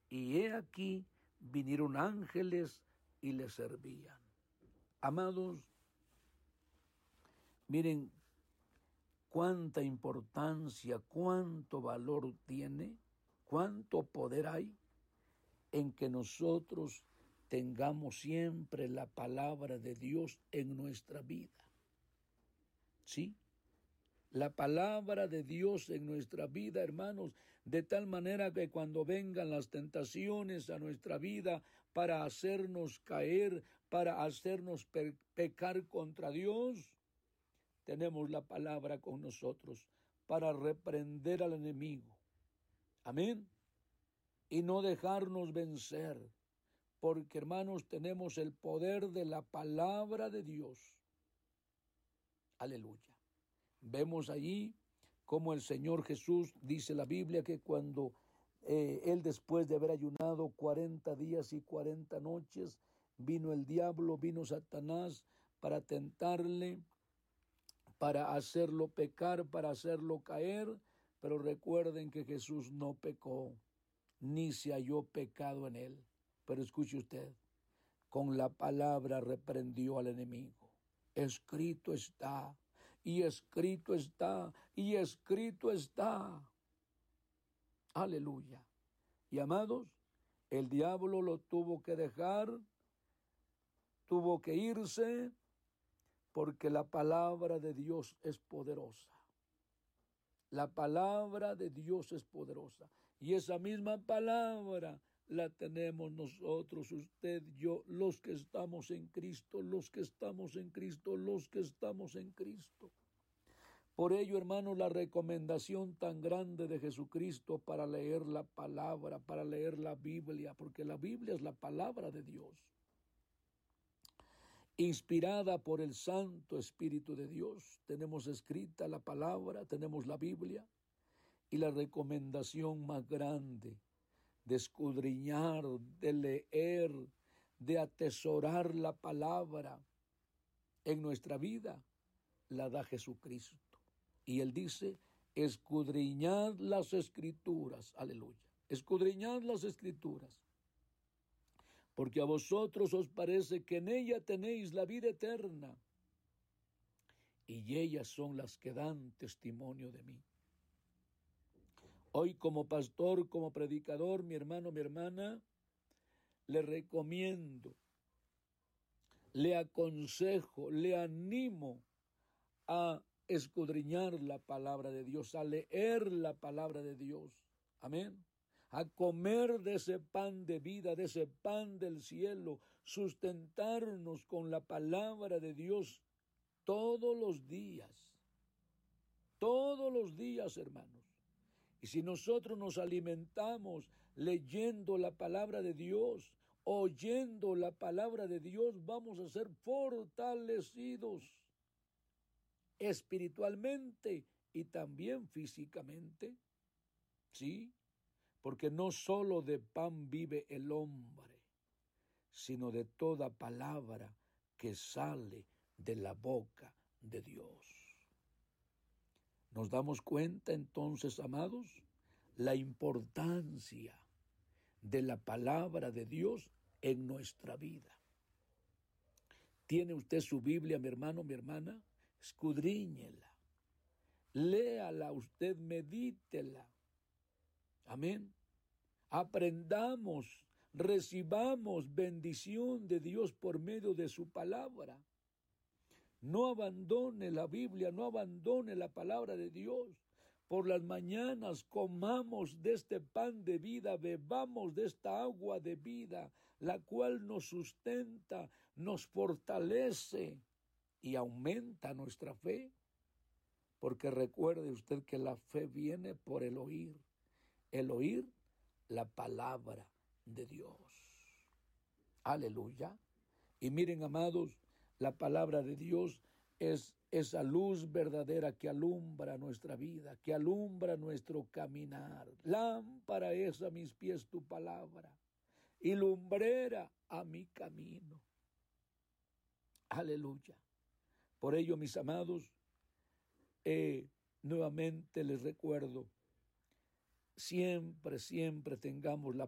y he aquí vinieron ángeles y le servían. Amados, miren cuánta importancia, cuánto valor tiene, cuánto poder hay en que nosotros tengamos siempre la palabra de Dios en nuestra vida. ¿Sí? La palabra de Dios en nuestra vida, hermanos, de tal manera que cuando vengan las tentaciones a nuestra vida para hacernos caer, para hacernos pecar contra Dios, tenemos la palabra con nosotros para reprender al enemigo. Amén. Y no dejarnos vencer, porque, hermanos, tenemos el poder de la palabra de Dios. Aleluya. Vemos allí cómo el Señor Jesús, dice la Biblia, que cuando Él, después de haber ayunado 40 días y 40 noches, vino el diablo, vino Satanás para tentarle, para hacerlo pecar, para hacerlo caer. Pero recuerden que Jesús no pecó, ni se halló pecado en Él. Pero escuche usted, con la palabra reprendió al enemigo. Escrito está. Y escrito está, y escrito está. Aleluya. Y amados, el diablo lo tuvo que dejar, tuvo que irse, porque la palabra de Dios es poderosa. La palabra de Dios es poderosa. Y esa misma palabra la tenemos nosotros, usted, yo, los que estamos en Cristo, los que estamos en Cristo, los que estamos en Cristo. Por ello, hermanos, la recomendación tan grande de Jesucristo para leer la palabra, para leer la Biblia, porque la Biblia es la palabra de Dios, inspirada por el Santo Espíritu de Dios. Tenemos escrita la palabra, tenemos la Biblia, y la recomendación más grande de escudriñar, de leer, de atesorar la palabra en nuestra vida, la da Jesucristo. Y Él dice, escudriñad las Escrituras, aleluya, escudriñad las Escrituras, porque a vosotros os parece que en ella tenéis la vida eterna, y ellas son las que dan testimonio de mí. Hoy, como pastor, como predicador, mi hermano, mi hermana, le recomiendo, le aconsejo, le animo a escudriñar la palabra de Dios, a leer la palabra de Dios. Amén. A comer de ese pan de vida, de ese pan del cielo, sustentarnos con la palabra de Dios todos los días, hermanos. Y si nosotros nos alimentamos leyendo la palabra de Dios, oyendo la palabra de Dios, vamos a ser fortalecidos espiritualmente y también físicamente. Sí, porque no solo de pan vive el hombre, sino de toda palabra que sale de la boca de Dios. Nos damos cuenta entonces, amados, la importancia de la palabra de Dios en nuestra vida. ¿Tiene usted su Biblia, mi hermano, mi hermana? Escudriñela, léala usted, medítela. Amén. Aprendamos, recibamos bendición de Dios por medio de su palabra. No abandone la Biblia, no abandone la palabra de Dios. Por las mañanas comamos de este pan de vida, bebamos de esta agua de vida, la cual nos sustenta, nos fortalece y aumenta nuestra fe. Porque recuerde usted que la fe viene por el oír la palabra de Dios. Aleluya. Y miren, amados, la palabra de Dios es esa luz verdadera que alumbra nuestra vida, que alumbra nuestro caminar. Lámpara es a mis pies tu palabra y lumbrera a mi camino. Aleluya. Por ello, mis amados, nuevamente les recuerdo, siempre tengamos la